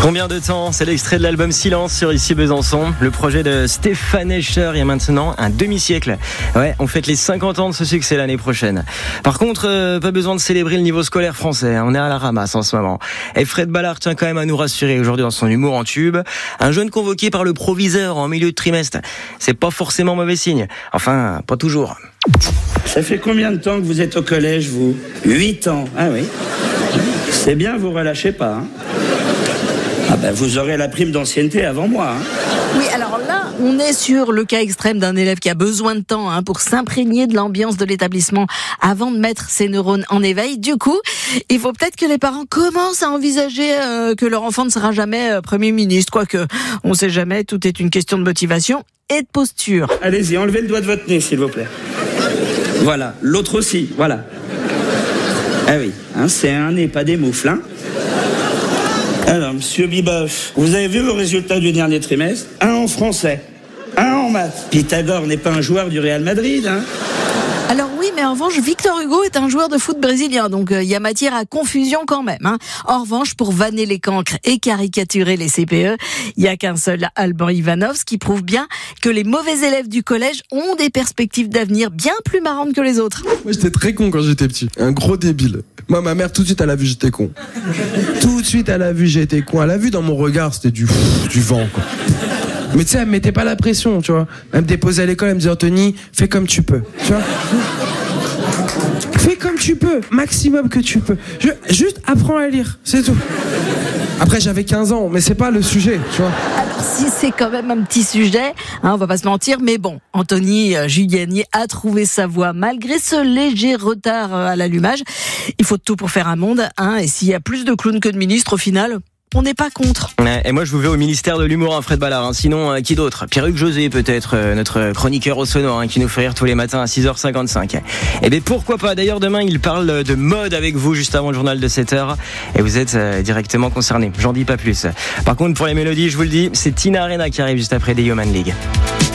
Combien de temps? C'est l'extrait de l'album Silence sur Ici Besançon. Le projet de Stéphane Escher il y a maintenant un demi-siècle. Ouais, on fête les 50 ans de ce succès l'année prochaine. Par contre, pas besoin de célébrer le niveau scolaire français. On est à la ramasse en ce moment. Et Fred Ballard tient quand même à nous rassurer aujourd'hui dans son humour en tube. Un jeune convoqué par le proviseur en milieu de trimestre, c'est pas forcément mauvais signe. Enfin, pas toujours. Ça fait combien de temps que vous êtes au collège, vous? 8 ans. Ah oui. C'est bien, vous relâchez pas. Hein. Ah ben, vous aurez la prime d'ancienneté avant moi. Hein. Oui, alors là, on est sur le cas extrême d'un élève qui a besoin de temps pour s'imprégner de l'ambiance de l'établissement avant de mettre ses neurones en éveil. Du coup, il faut peut-être que les parents commencent à envisager que leur enfant ne sera jamais Premier ministre. Quoique, on sait jamais, tout est une question de motivation et de posture. Allez-y, enlevez le doigt de votre nez, s'il vous plaît. Voilà, l'autre aussi, voilà. Ah oui, hein, c'est un nez, pas des moufles, hein. Alors, monsieur Biboff, vous avez vu vos résultats du dernier trimestre? 1 en français, 1 en maths. Pythagore n'est pas un joueur du Real Madrid, hein. Alors oui, mais en revanche, Victor Hugo est un joueur de foot brésilien, donc il y a matière à confusion quand même. Hein. En revanche, pour vanner les cancres et caricaturer les CPE, il n'y a qu'un seul Alban Ivanov, qui prouve bien que les mauvais élèves du collège ont des perspectives d'avenir bien plus marrantes que les autres. Moi, j'étais très con quand j'étais petit, un gros débile. Moi, ma mère, tout de suite, elle a vu j'étais con. Tout de suite, elle a vu j'étais con. Elle a vu dans mon regard, c'était du vent, quoi. Mais tu sais, elle me mettait pas la pression, tu vois. Elle me déposait à l'école, elle me disait, Anthony, fais comme tu peux, tu vois. Fais comme tu peux, maximum que tu peux. Juste apprends à lire, c'est tout. Après, j'avais 15 ans, mais c'est pas le sujet, tu vois. Alors si c'est quand même un petit sujet, on va pas se mentir, mais bon, Anthony Giuliani a trouvé sa voie malgré ce léger retard à l'allumage. Il faut tout pour faire un monde, et s'il y a plus de clowns que de ministres au final, on n'est pas contre. Et moi je vous veux au ministère de l'humour, Fred Ballard. Sinon, qui d'autre? Pierruc José peut-être, notre chroniqueur au sonore, qui nous fait rire tous les matins à 6h55. Et bien pourquoi pas? D'ailleurs demain il parle de mode avec vous juste avant le journal de 7h. Et vous êtes directement concerné. J'en dis pas plus. Par contre pour les mélodies, je vous le dis, c'est Tina Arena qui arrive juste après des Human League.